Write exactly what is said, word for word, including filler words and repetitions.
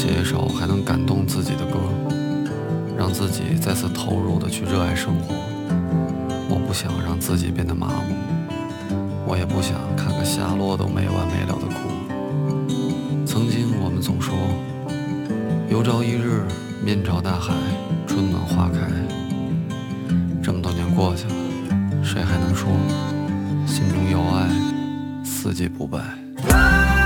写一首还能感动自己的歌，让自己再次投入的去热爱生活。我不想让自己变得麻木，我也不想看个下落都没完没了的哭。曾经我们总说，有朝一日面朝大海，春暖花开。这么多年过去了，谁还能说心中有爱，四季不败？